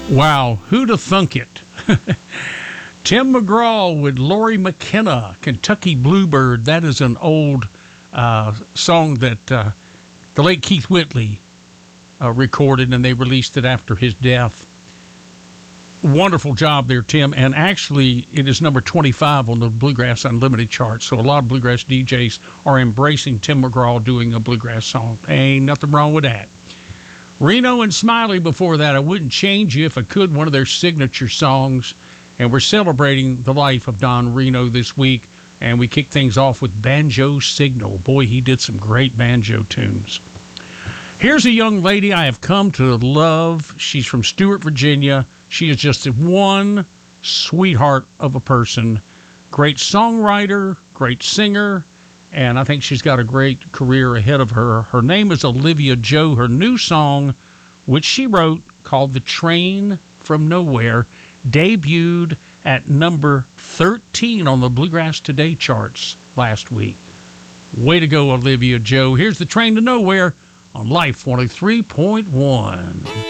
Wow, who'da thunk it? Tim McGraw with Lori McKenna, Kentucky Bluebird. That is an old song that the late Keith Whitley recorded, and they released it after his death. Wonderful job there, Tim. And actually, it is number 25 on the Bluegrass Unlimited chart. So a lot of bluegrass DJs are embracing Tim McGraw doing a bluegrass song. Ain't nothing wrong with that. Reno and Smiley before that, I Wouldn't Change You If I Could, one of their signature songs. And we're celebrating the life of Don Reno this week. And we kick things off with Banjo Signal. Boy, he did some great banjo tunes. Here's a young lady I have come to love. She's from Stewart, Virginia. She is just one sweetheart of a person. Great songwriter, great singer, and I think she's got a great career ahead of her. Her name is Olivia Jo. Her new song, which she wrote, called The Train from Nowhere, debuted at number 13 on the Bluegrass Today charts last week. Way to go, Olivia Jo. Here's The Train to Nowhere on Life 103.1.